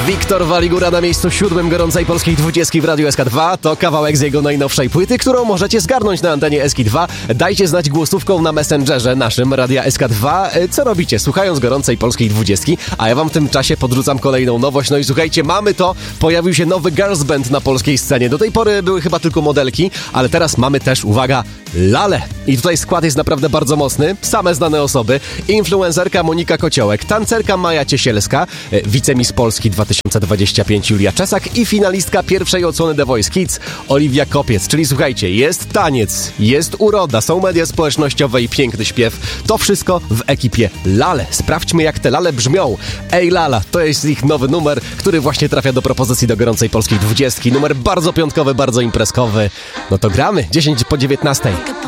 Wiktor Waligura na miejscu 7 gorącej polskiej 20 w Radiu SK2. To kawałek z jego najnowszej płyty, którą możecie zgarnąć na antenie SK2. Dajcie znać głosówką na Messengerze naszym Radia SK2. Co robicie, słuchając gorącej polskiej 20? A ja wam w tym czasie podrzucam kolejną nowość. No i słuchajcie, mamy to. Pojawił się nowy girls band na polskiej scenie. Do tej pory były chyba tylko modelki, ale teraz mamy też, uwaga, lale. I tutaj skład jest naprawdę bardzo mocny. Same znane osoby. Influencerka Monika Kociołek, tancerka Maja Ciesielska, wicemiss Polski 2025 Julia Czesak i finalistka pierwszej odsłony The Voice Kids Oliwia Kopiec. Czyli słuchajcie, jest taniec, jest uroda, są media społecznościowe i piękny śpiew. To wszystko w ekipie Lale. Sprawdźmy, jak te lale brzmią. Ej Lala, to jest ich nowy numer, który właśnie trafia do propozycji do gorącej polskiej 20. Numer bardzo piątkowy, bardzo imprezkowy. No to gramy, 10 po 19.